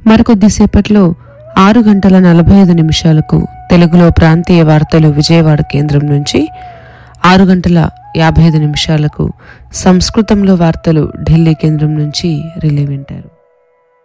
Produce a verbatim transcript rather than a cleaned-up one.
మరికొద్దిసేపట్లో ఆరు గంటల నలభై ఐదు నిమిషాలకు తెలుగులో ప్రాంతీయ వార్తలు విజయవాడ కేంద్రం నుంచి, ఆరు గంటల యాభై ఐదు నిమిషాలకు సంస్కృతంలో వార్తలు ఢిల్లీ కేంద్రం నుంచి రిలే వింటారు.